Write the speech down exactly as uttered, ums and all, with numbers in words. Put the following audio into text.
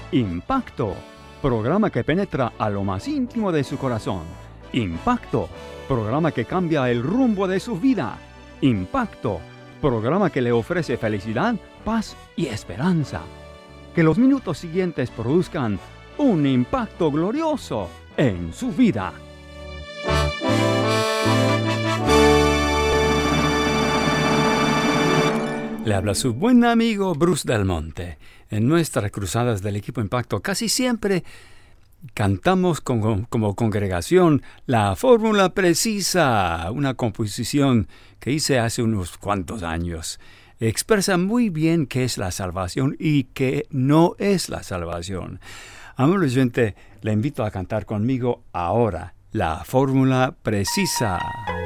Impacto, programa que penetra a lo más íntimo de su corazón. Impacto, programa que cambia el rumbo de su vida. Impacto, programa que le ofrece felicidad, paz y esperanza. Que los minutos siguientes produzcan un impacto glorioso en su vida. Le habla su buen amigo Bruce Del Monte. En nuestras cruzadas del equipo Impacto casi siempre cantamos como, como congregación la fórmula precisa, una composición que hice hace unos cuantos años. Expresa muy bien qué es la salvación y qué no es la salvación. Amable oyente, le invito a cantar conmigo ahora la fórmula precisa.